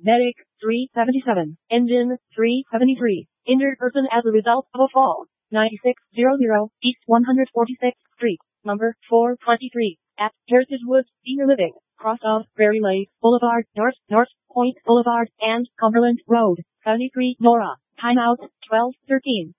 Medic, 377. Engine, 373. Injured person as a result of a fall. 9600 East 146th Street, number 423, at Heritage Woods Senior Living, cross of Prairie Lake Boulevard, North Point Boulevard, and Cumberland Road, 73 Nora. Timeout, 12:13.